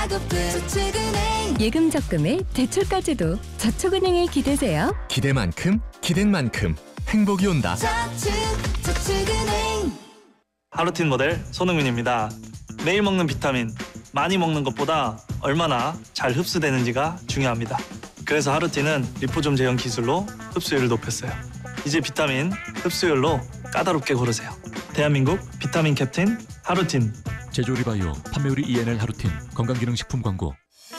예금 적금에 대출까지도 저축은행에 기대세요. 기대만큼 기댄 만큼 행복이 온다. 저축은행. 하루틴 모델 손흥민입니다. 매일 먹는 비타민 많이 먹는 것보다 얼마나 잘 흡수되는지가 중요합니다. 그래서 하루틴은 리포좀 제형 기술로 흡수율을 높였어요. 이제 비타민 흡수율로 까다롭게 고르세요. 대한민국 비타민 캡틴 하루틴. 제조리바이오 판매율이 ENL 하루틴 건강기능식품 광고.